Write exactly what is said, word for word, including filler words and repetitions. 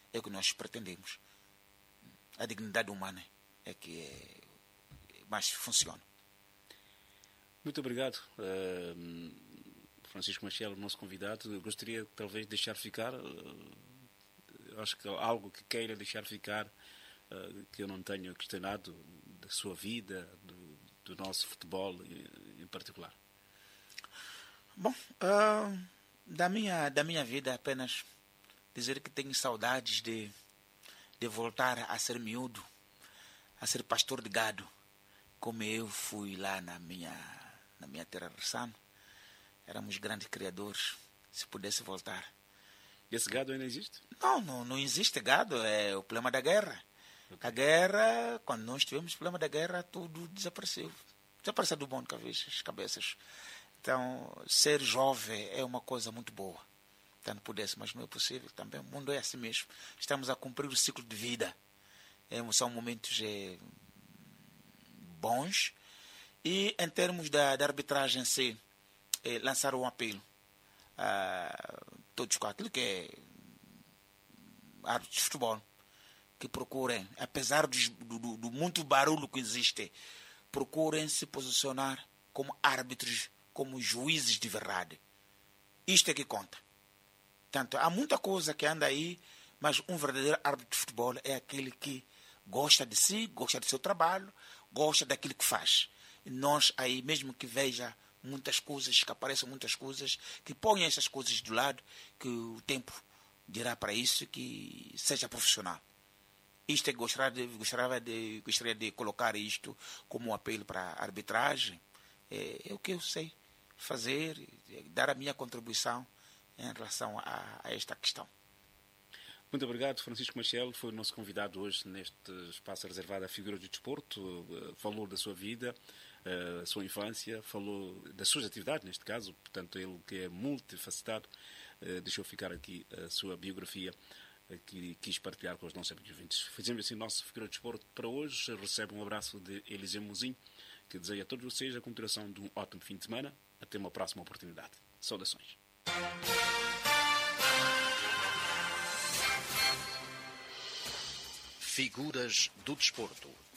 é o que nós pretendemos. A dignidade humana é que é, mais funciona. Muito obrigado, uh, Francisco Machel, nosso convidado. Eu gostaria talvez de deixar ficar, uh, acho que algo que queira deixar ficar, uh, que eu não tenha questionado da sua vida, do, do nosso futebol em, em particular. Bom, uh, da, minha, da minha vida apenas dizer que tenho saudades de, de voltar a ser miúdo, a ser pastor de gado, como eu fui lá na minha, na minha terra Ressano. Éramos grandes criadores, se pudesse voltar. E esse gado ainda existe? Não, não, não existe gado, é o problema da guerra. Okay. A guerra, quando nós tivemos o problema da guerra, tudo desapareceu. Desapareceu do bom de cabeças, cabeças. Então, ser jovem é uma coisa muito boa. Tanto pudesse, mas não é possível também. O mundo é assim mesmo. Estamos a cumprir o ciclo de vida. É, são momentos é, bons. E em termos da, da arbitragem em si, é, lançar um apelo a todos com aquilo que é árbitros de futebol, que procurem, apesar do, do, do muito barulho que existe, procurem se posicionar como árbitros, como juízes de verdade. Isto é que conta. Portanto, há muita coisa que anda aí, mas um verdadeiro árbitro de futebol é aquele que gosta de si, gosta do seu trabalho, gosta daquilo que faz. E nós aí, mesmo que veja muitas coisas, que apareçam muitas coisas, que ponham essas coisas do lado, que o tempo dirá para isso, que seja profissional. Isto é que gostaria de, gostaria de, gostaria de colocar isto como um apelo para a arbitragem. É, é o que eu sei fazer, é dar a minha contribuição em relação a, a esta questão. Muito obrigado, Francisco Machel. Foi o nosso convidado hoje neste espaço reservado à figura do desporto. Falou da sua vida, a sua infância, falou das suas atividades, neste caso. Portanto, ele que é multifacetado, deixou ficar aqui a sua biografia que quis partilhar com os nossos amigos ouvintes. Fazemos assim o nosso figura de desporto para hoje. Recebe um abraço de Eliseu Mozinho, que deseja a todos vocês a continuação de um ótimo fim de semana. Até uma próxima oportunidade. Saudações. Figuras do desporto.